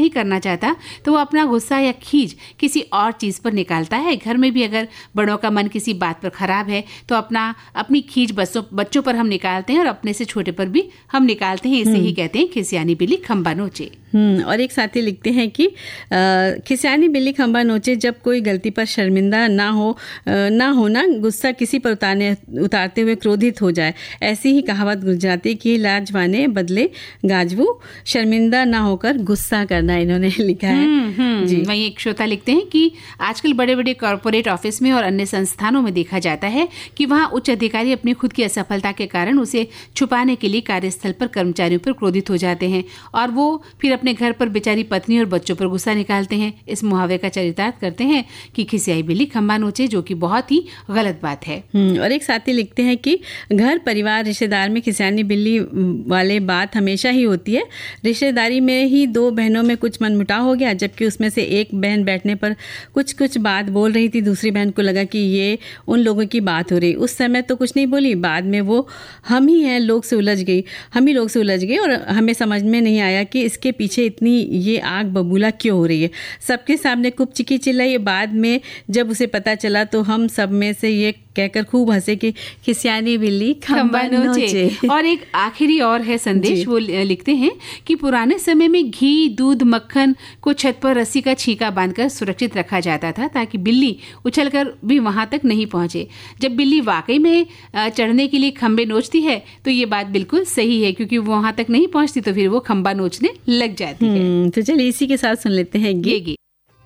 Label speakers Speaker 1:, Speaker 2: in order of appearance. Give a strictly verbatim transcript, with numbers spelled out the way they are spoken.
Speaker 1: नहीं करना चाहता तो वो अपना गुस्सा या खींच किसी और चीज़ पर निकालता है। घर में भी अगर बड़ों का मन किसी बात पर खराब है तो अपना अपनी खींच बच्चों बच्चों पर हम निकालते हैं और अपने से छोटे पर भी हम निकालते हैं। इसे ही कहते हैं खिसियानी बिल्ली खंबा नोचे।
Speaker 2: हम्म और एक साथी लिखते हैं कि खिसियानी बिल्ली खंबा नोचे, जब कोई गलती पर शर्मिंदा ना हो ना होना, गुस्सा किसी पर उतारने उतारते हुए क्रोधित हो जाए। ऐसी ही कहावत गुजराती की लाजवाने बदले गाजवू, शर्मिंदा ना होकर गुस्सा करना, इन्होंने लिखा है।
Speaker 1: हम्म, हम्म, जी वहीं एक श्रोता लिखते हैं कि आजकल बड़े बड़े कॉर्पोरेट ऑफिस में और अन्य संस्थानों में देखा जाता है कि वहां उच्च अधिकारी अपनी खुद की असफलता के कारण उसे छुपाने के लिए कार्यस्थल पर कर्मचारियों पर क्रोधित हो जाते हैं और वो फिर अपने घर पर बेचारी पत्नी और बच्चों पर गुस्सा निकालते हैं। इस मुहावरे का चरितार्थ करते हैं कि खिसियाई बिल्ली खंबा नोचे, जो कि बहुत ही गलत बात है।
Speaker 2: और एक साथी लिखते हैं कि घर परिवार रिश्तेदार में खिसियानी बिल्ली वाले बात हमेशा ही होती है। रिश्तेदारी में ही दो बहनों में कुछ मनमुटाव हो गया, जबकि उसमें से एक बहन बैठने पर कुछ कुछ बात बोल रही थी। दूसरी बहन को लगा कि ये उन लोगों की बात हो रही। उस समय तो कुछ नहीं बोली, बाद में वो हम ही हैं लोग से उलझ गई हम ही लोग से उलझ गए और हमें समझ में नहीं आया कि इसके पीछे इतनी ये आग बबूला क्यों हो रही है। सबके सामने खूब चिकी चिल्लाई। बाद में जब उसे पता चला तो हम सब में से ये कहकर खूब हंसे कि खिसियानी बिल्ली खंबा नोचे।
Speaker 1: और एक आखिरी और है संदेश, वो लिखते हैं कि पुराने समय में घी, दूध, मक्खन को छत पर रस्सी का छींका बांधकर सुरक्षित रखा जाता था ताकि बिल्ली उछलकर भी वहां तक नहीं पहुंचे। जब बिल्ली वाकई में चढ़ने के लिए खंबे नोचती है तो ये बात बिल्कुल सही है, क्योंकि वो वहां तक नहीं पहुंचती तो फिर वो खंबा नोचने लग जाती है।
Speaker 2: तो चलिए इसी के साथ सुन लेते हैं ये गीत।